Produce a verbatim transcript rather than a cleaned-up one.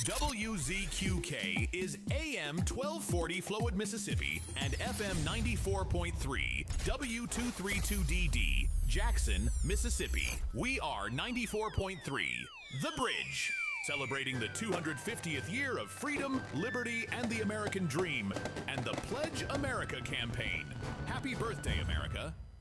W Z Q K is A M twelve forty Flowood, Mississippi, and F M ninety-four point three W two thirty-two D D Jackson, Mississippi. We are ninety-four point three The Bridge, celebrating the two hundred fiftieth year of freedom, liberty, and the American dream, and the Pledge America campaign. Happy birthday, America.